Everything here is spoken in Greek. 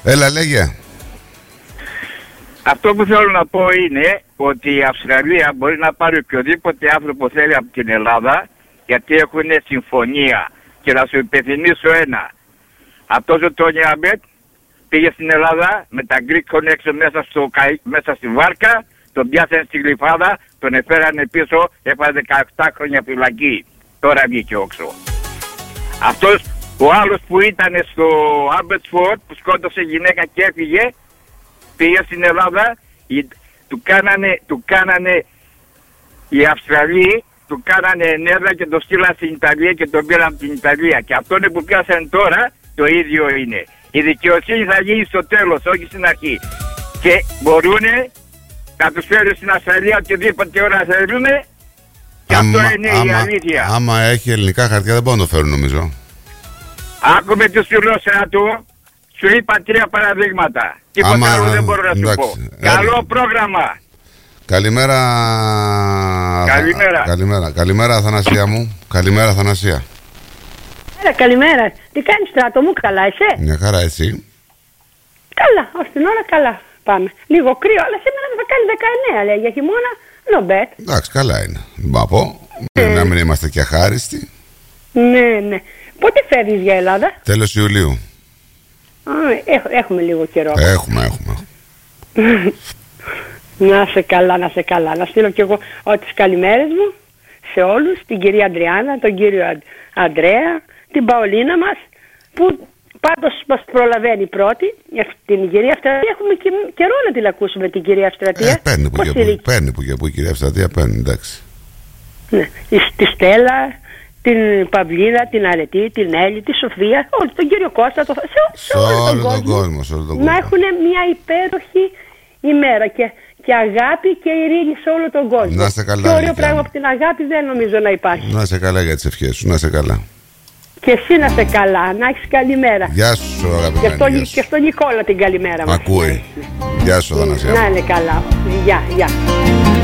Έλα, λέγε. Αυτό που θέλω να πω είναι ότι η Αυστραλία μπορεί να πάρει οποιοδήποτε άνθρωπο θέλει από την Ελλάδα, γιατί έχουν συμφωνία. Και να σου υπενθυμίσω ένα. Αυτός ο Τόνι Αμπέτ πήγε στην Ελλάδα με τα Greek Connection μέσα στη βάρκα, τον πιάσανε στη Γλυφάδα, τον έφερανε πίσω, έφαγε 17 χρόνια φυλακή. Τώρα βγήκε όξο. Αυτός ο άλλος που ήταν στο Άμπετσφορντ, που σκότωσε γυναίκα και έφυγε, πήγε στην Ελλάδα, του κάνανε οι Αυστραλοί, του κάνανε ενέργεια και το στείλαν στην Ιταλία και τον πήραν από την Ιταλία. Και αυτό που πιάσαν τώρα, το ίδιο είναι. Η δικαιοσύνη θα γίνει στο τέλος, όχι στην αρχή. Και μπορούν να τους φέρουν στην Αυστραλία οτιδήποτε ώρα θέλουμε. Και αυτό είναι η αλήθεια. Άμα έχει ελληνικά χαρτιά δεν μπορούν να το φέρουν, νομίζω. Άκουμε τη φιλόσοφα του, σου είπα 3 παραδείγματα. Τίποτα άλλο δεν μπορώ να σου πω. Καλό πρόγραμμα. Καλημέρα. Καλημέρα, Αθανασία μου. Καλημέρα, Αθανασία. Καλημέρα. Τι κάνεις, Στράτο μου, καλά είσαι? Μια χαρά, εσύ? Καλά, ως την ώρα καλά πάμε. Λίγο κρύο, αλλά σήμερα θα κάνει 19, λέει, για χειμώνα, no bet. Εντάξει, καλά είναι. Να πω, να μην είμαστε και αχάριστοι. Ναι. Πότε φεύγεις για Ελλάδα? Τέλος Ιουλίου. Έχουμε λίγο καιρό. Έχουμε. Να σε καλά. Να στείλω κι εγώ τις καλημέρες μου σε όλους, την κυρία Αντριάννα, τον κύριο Αντρέα, την Παολίνα μας, που πάντως μας προλαβαίνει πρώτη, την κυρία Αυστρατεία. Έχουμε και καιρό να την ακούσουμε την κυρία Αυστρατεία. Παίρνει που και που η κυρία Αυστρατεία παίρνει, εντάξει. Ναι, τη Στέλλα, την Παυλίνα, την Αρετή, την Έλλη, τη Σοφία, τον κύριο Κώστα, σε όλο τον κόσμο. Να έχουν μια υπέροχη ημέρα και αγάπη και ειρήνη σε όλο τον κόσμο. Να είστε καλά. Και ωραίο πράγμα από την αγάπη δεν νομίζω να υπάρχει. Να είστε καλά για τις ευχές σου, να είστε καλά. Και εσύ να είσαι καλά, να έχεις καλημέρα. Γεια σου, αγαπημένη. Και στον Νικόλα την καλημέρα μας. Ακούει. Γεια σου, Αθανασία. Να είναι καλά. Γεια.